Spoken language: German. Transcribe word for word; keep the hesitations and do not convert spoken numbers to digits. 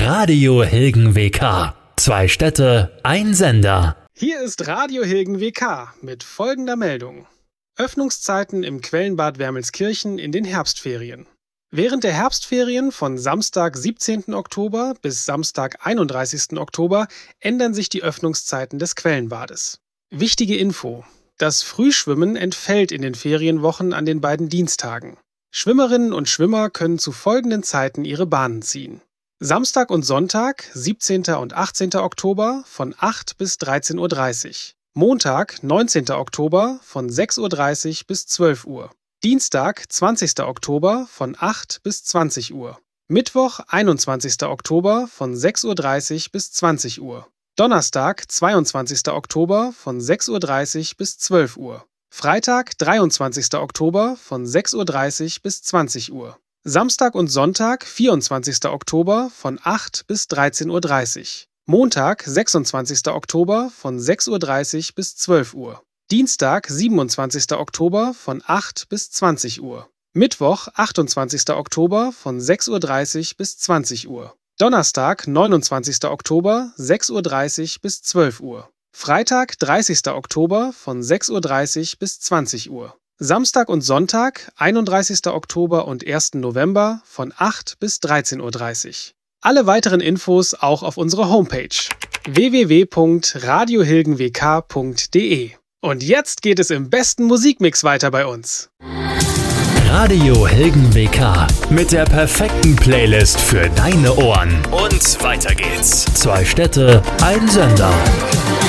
Radio Hilgen W K. Zwei Städte, ein Sender. Hier ist Radio Hilgen W K mit folgender Meldung. Öffnungszeiten im Quellenbad Wermelskirchen in den Herbstferien. Während der Herbstferien von Samstag, siebzehnten Oktober bis Samstag, einunddreißigsten Oktober ändern sich die Öffnungszeiten des Quellenbades. Wichtige Info: Das Frühschwimmen entfällt in den Ferienwochen an den beiden Dienstagen. Schwimmerinnen und Schwimmer können zu folgenden Zeiten ihre Bahnen ziehen. Samstag und Sonntag, siebzehnten und achtzehnten Oktober von acht bis dreizehn Uhr dreißig. Montag, neunzehnten Oktober von sechs Uhr dreißig bis zwölf Uhr. Dienstag, zwanzigsten Oktober von acht bis zwanzig Uhr. Mittwoch, einundzwanzigsten Oktober von sechs Uhr dreißig bis zwanzig Uhr. Donnerstag, zweiundzwanzigsten Oktober von sechs Uhr dreißig bis zwölf Uhr. Freitag, dreiundzwanzigsten Oktober von sechs Uhr dreißig bis zwanzig Uhr. Samstag und Sonntag, vierundzwanzigsten Oktober von acht bis dreizehn Uhr dreißig. Montag, sechsundzwanzigsten Oktober von sechs Uhr dreißig bis zwölf Uhr. Dienstag, siebenundzwanzigsten Oktober von acht bis zwanzig Uhr. Mittwoch, achtundzwanzigsten Oktober von sechs Uhr dreißig bis zwanzig Uhr. Donnerstag, neunundzwanzigsten Oktober, sechs Uhr dreißig bis zwölf Uhr. Freitag, dreißigsten Oktober von sechs Uhr dreißig bis zwanzig Uhr. Samstag und Sonntag, einunddreißigsten Oktober und ersten November von acht bis dreizehn Uhr dreißig. Alle weiteren Infos auch auf unserer Homepage w w w punkt radio hilgen w k punkt d e. Und jetzt geht es im besten Musikmix weiter bei uns. Radio Hilgen W K mit der perfekten Playlist für deine Ohren. Und weiter geht's. Zwei Städte, ein Sender.